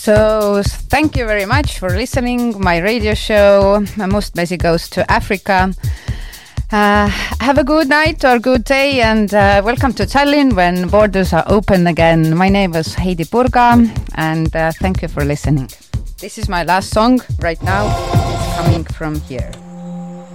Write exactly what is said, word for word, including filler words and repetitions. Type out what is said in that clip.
So thank you very much for listening. My radio show, Mustmesi Goes to Africa. Uh, have a good night or good day, and uh, welcome to Tallinn when borders are open again. My name is Heidi Purga, and uh, thank you for listening. This is my last song right now. It's coming from here.